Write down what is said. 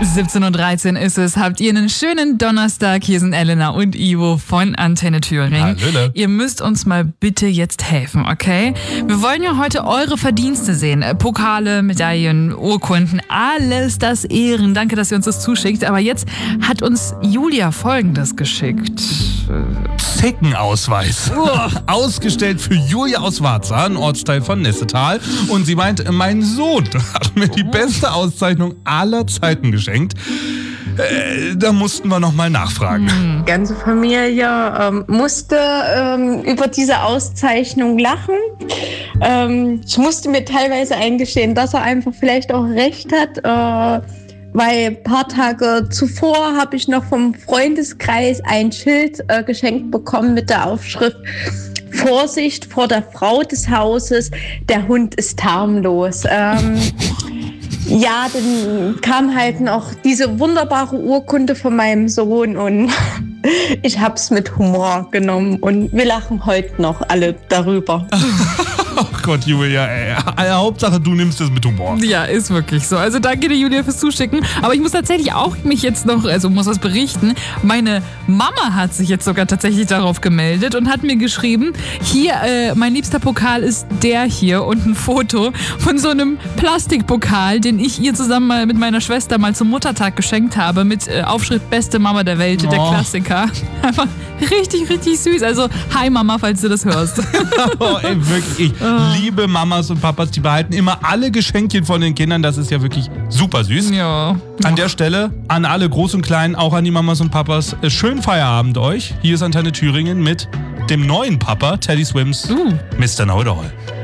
17:13 Uhr ist es. Habt ihr einen schönen Donnerstag? Hier sind Elena und Ivo von Antenne Thüringen. Hallöle. Ihr müsst uns mal bitte jetzt helfen, okay? Wir wollen ja heute eure Verdienste sehen. Pokale, Medaillen, Urkunden, alles das Ehren. Danke, dass ihr uns das zuschickt. Aber jetzt hat uns Julia Folgendes geschickt. Zeckenausweis. Ausgestellt für Julia aus Warza, ein Ortsteil von Nessetal. Und sie meint, mein Sohn hat mir die beste Auszeichnung aller Zeiten geschenkt. Da mussten wir nochmal nachfragen. Die ganze Familie musste über diese Auszeichnung lachen. Ich musste mir teilweise eingestehen, dass er einfach vielleicht auch recht hat, weil ein paar Tage zuvor habe ich noch vom Freundeskreis ein Schild geschenkt bekommen mit der Aufschrift: Vorsicht vor der Frau des Hauses, der Hund ist harmlos. Ja, dann kam halt noch diese wunderbare Urkunde von meinem Sohn und ich hab's mit Humor genommen und wir lachen heute noch alle darüber. Oh Gott, Julia, ey. Hauptsache, du nimmst es mit Humor. Ja, ist wirklich so. Also danke dir, Julia, fürs Zuschicken. Aber ich muss tatsächlich auch mich jetzt noch, muss was berichten. Meine Mama hat sich jetzt sogar tatsächlich darauf gemeldet und hat mir geschrieben, hier, mein liebster Pokal ist der hier und ein Foto von so einem Plastikpokal, den ich ihr zusammen mal mit meiner Schwester mal zum Muttertag geschenkt habe, mit Aufschrift Beste Mama der Welt, der Klassiker. Einfach richtig, richtig süß. Also, hi Mama, falls du das hörst. Oh, ey, wirklich. Ich liebe Mamas und Papas, die behalten immer alle Geschenkchen von den Kindern. Das ist ja wirklich super süß. Ja. An der Stelle, an alle Groß und Klein, auch an die Mamas und Papas, schönen Feierabend euch. Hier ist Antenne Thüringen mit dem neuen Papa, Teddy Swims, Mr. Know-it-all.